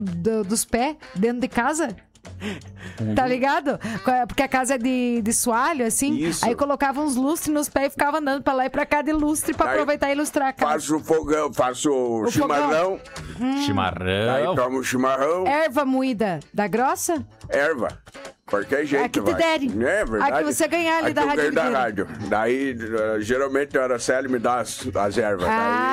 dos pés dentro de casa. Tá ligado? Porque a casa é de soalho, assim. Isso. Aí colocava uns lustres nos pés e ficava andando pra lá e pra cá de lustre pra aproveitar e ilustrar a casa. Faço fogão, faço chimarrão. Chimarrão. Aí tomo chimarrão. Erva moída da grossa? Erva. Qualquer jeito, A que te vai. derem. É verdade. A que você ganhar ali A que da eu Rádio ganho da Ligeira. rádio. Daí, geralmente, a Araceli me dá as ervas.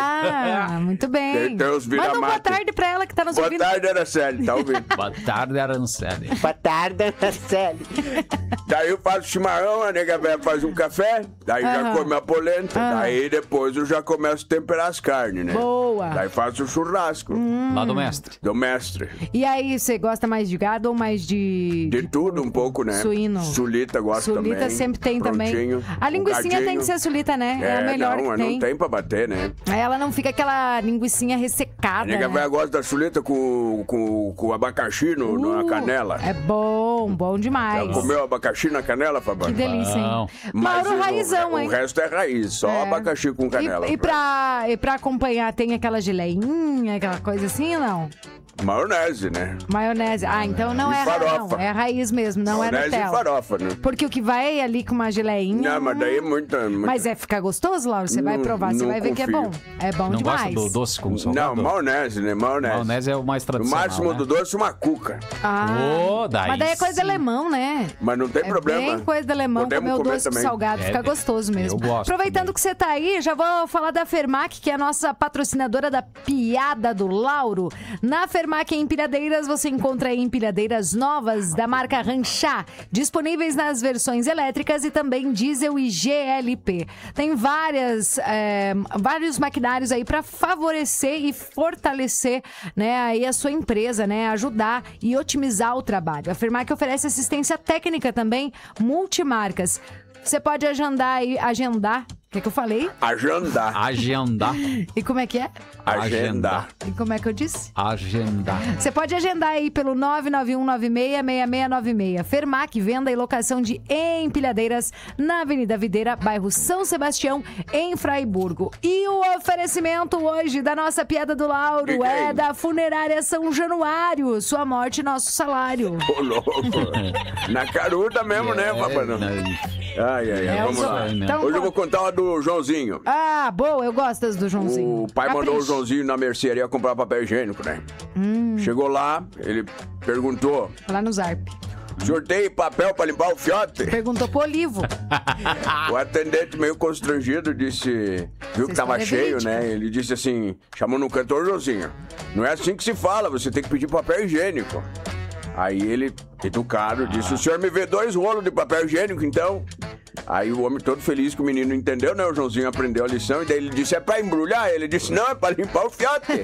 Ah, muito bem. Tem os Manda um boa vira-mate. tarde pra ela que tá nos Boa ouvindo. tarde, Araceli, tá ouvindo? Boa tarde, Aranceli. Boa tarde, Araceli. Daí eu faço chimarrão, a nega velha faz um café, daí já come a polenta, daí depois eu já começo a temperar as carnes, né? Boa. Daí faço o churrasco Lá do mestre. do mestre. E aí, você gosta mais de gado ou mais de Tudo um pouco, né? suíno? Sulita gosto também. Sulita sempre tem Prontinho. também. A linguicinha tem que ser sulita, né? É a melhor não, que não tem. tem pra bater, né? Aí ela não fica aquela linguicinha A ressecada, nega né? velha gosta da chuleta com abacaxi na canela. É bom demais. Já comeu abacaxi na canela, Fabão? Que delícia, hein? Não. Mauro Raizão, hein? O resto é raiz, só abacaxi com canela. E pra acompanhar, tem aquela geleinha, aquela coisa assim ou não? Maionese, né? Maionese. Ah, então não E é farofa. não. É raiz mesmo, não Maionese é e Nutella. farofa, né? Porque o que vai ali com uma geleinha... Não, mas daí é muita... Mas ficar gostoso, Laura? Você vai Não- provar, você não vai ver que é confio. bom. É bom Não demais. gosta do doce com salgado? Não, maionese, né? Maionese. Maionese é o mais O tradicional, máximo né? do doce, uma cuca. Daí Mas daí é coisa de sim. alemão, né? Mas não tem É problema. bem coisa de alemão, Podemos comer o comer doce com também. salgado, fica gostoso mesmo. eu gosto Aproveitando também. que você tá aí, já vou falar da Fermac, que é a nossa patrocinadora da Piada do Lauro. Na Fermac, em Empilhadeiras, você encontra aí empilhadeiras novas da marca Ranchá, disponíveis nas versões elétricas e também diesel e GLP. Tem vários maquinários aí para favorecer e fortalecer, né, aí a sua empresa, né, ajudar e otimizar o trabalho. A Fermac oferece assistência técnica também, multimarcas. Você pode agendar. O que eu falei? Agendar. Agendar. E como é que é? Agendar. E como é que eu disse? Agendar. Você pode agendar aí pelo 991966696. Fermac, venda e locação de empilhadeiras na Avenida Videira, bairro São Sebastião, em Fraiburgo. E o oferecimento hoje da nossa Piada do Lauro Que é é? da Funerária São Januário. Sua morte, nosso salário. Ô, louco. Na caruda mesmo, né, Fabão? Ai, vamos lá. Então, Hoje eu vou contar uma do Joãozinho. Ah, boa, eu gosto das do Joãozinho. O pai mandou o Capricha. Joãozinho na mercearia comprar papel higiênico, né? Chegou lá, ele perguntou: Lá no Zarp. o senhor tem papel pra limpar o fiote? Perguntou pro Olivo. O atendente, meio constrangido, disse... Viu que tava história é cheio, verídica. né? Ele disse assim, chamou no cantor, Joãozinho: não é assim que se fala, você tem que pedir papel higiênico. Aí ele, educado, disse: o senhor me vê 2 rolos de papel higiênico, então? Aí o homem todo feliz que o menino entendeu, né? O Joãozinho aprendeu a lição e daí ele disse: é pra embrulhar? Ele disse: não, é pra limpar o fiote.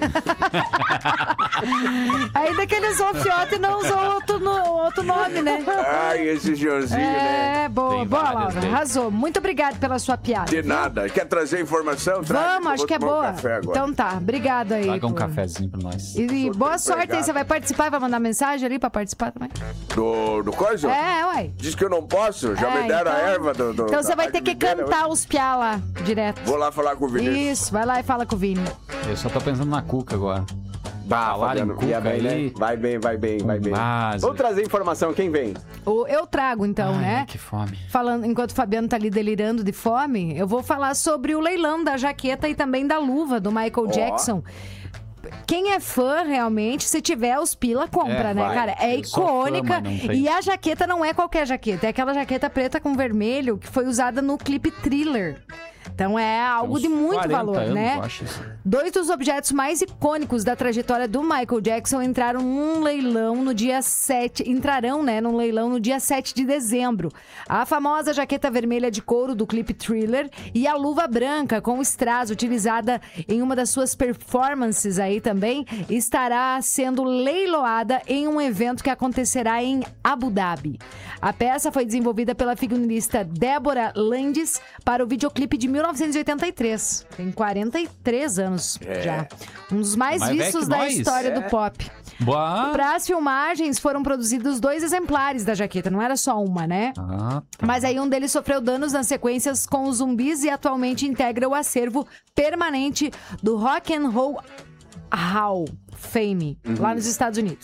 Ainda que ele usou o fiote e não usou outro nome, né? Ai, esse Joãozinho, né? É, boa, Tem boa, várias Laura. dele. Arrasou. Muito obrigado pela sua piada. De nada. Quer trazer informação? Traz, Vamos, eu acho vou que é tomar um boa. café agora. Então tá, obrigado aí. Paga um por- cafezinho pra nós. E Sou boa teu sorte aí, empregado. você vai participar, vai mandar mensagem ali pra participar também? Do coisa? É, ué. Diz que eu não posso, já É, me deram a então- erva do Então da você vai Rádio ter que Videira cantar hoje. os piá lá, direto. Vou lá falar com o Vinícius. Isso, vai lá e fala com o Vini. Eu só tô pensando na cuca agora. Falar em Fabiano, cuca ia bem, né? aí. Vai bem, vai bem, vai bem. base. Vamos trazer informação, quem vem? Eu trago então, Ai, né? que fome. Falando, enquanto o Fabiano tá ali delirando de fome, eu vou falar sobre o leilão da jaqueta e também da luva do Michael Jackson. Quem é fã, realmente, se tiver os pila, compra, É, né, vai. cara? É Eu sou fã, icônica. mas não tem. E a jaqueta não é qualquer jaqueta. É aquela jaqueta preta com vermelho que foi usada no clipe Thriller. Então é algo Uns de muito 40 valor, anos, né? eu acho isso. 2 dos objetos mais icônicos da trajetória do Michael Jackson entraram num leilão no dia 7. Entrarão, né, num leilão no dia 7 de dezembro. A famosa jaqueta vermelha de couro do clipe Thriller e a luva branca com strass utilizada em uma das suas performances aí também estará sendo leiloada em um evento que acontecerá em Abu Dhabi. A peça foi desenvolvida pela figurinista Débora Landes para o videoclipe de 1983. Tem 43 anos já. Um dos mais Mais velho vistos que da nós. história do pop. Boa. Para as filmagens foram produzidos 2 exemplares da jaqueta, não era só uma, né? Ah, Mas aí um deles sofreu danos nas sequências com os zumbis e atualmente integra o acervo permanente do Rock and Roll Hall Fame, lá nos Estados Unidos.